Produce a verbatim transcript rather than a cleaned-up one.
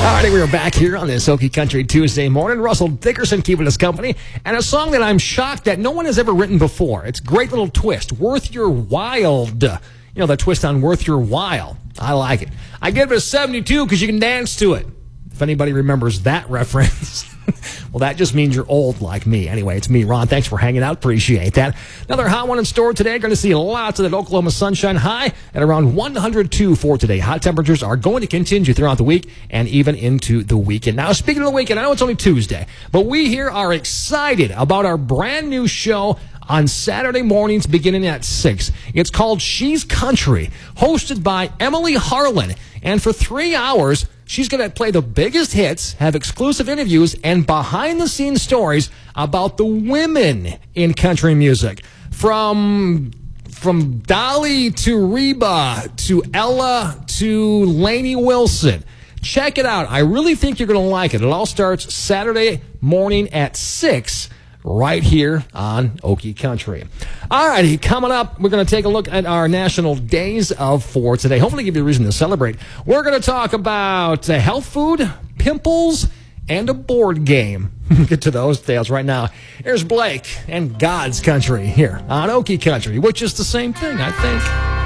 Alrighty, we are back here on this Okie Country Tuesday morning. Russell Dickerson keeping us company, and a song that I'm shocked that no one has ever written before. It's a great little twist, Worth Your While. You know, that twist on Worth Your While. I like it. I give it a seventy-two because you can dance to it. If anybody remembers that reference, well, that just means you're old like me. Anyway, it's me, Ron. Thanks for hanging out. Appreciate that. Another hot one in store today. Going to see lots of that Oklahoma sunshine, high at around one hundred two for today. Hot temperatures are going to continue throughout the week and even into the weekend. Now, speaking of the weekend, I know it's only Tuesday, but we here are excited about our brand new show on Saturday mornings beginning at six. It's called She's Country, hosted by Emily Harlan. And for three hours, she's going to play the biggest hits, have exclusive interviews, and behind-the-scenes stories about the women in country music. From from Dolly to Reba to Ella to Lainey Wilson. Check it out. I really think you're going to like it. It all starts Saturday morning at six. Right here on Okie Country. All righty, coming up, we're going to take a look at our national days of four today. Hopefully give you a reason to celebrate. We're going to talk about uh, health food, pimples, and a board game. Get to those tales right now. Here's Blake and God's Country here on Okie Country, which is the same thing, I think.